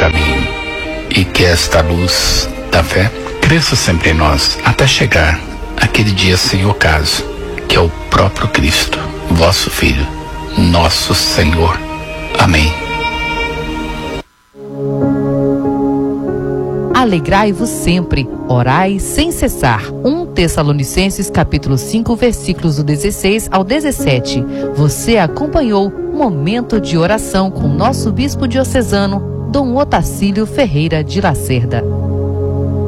caminho e que esta luz da fé cresça sempre em nós até chegar aquele dia sem ocaso, que é o próprio Cristo, vosso Filho, nosso Senhor. Amém. Alegrai-vos sempre, orai sem cessar. 1 Tessalonicenses capítulo 5, versículos do 16 ao 17. Você acompanhou Momento de Oração com nosso bispo diocesano, Dom Otacílio Ferreira de Lacerda.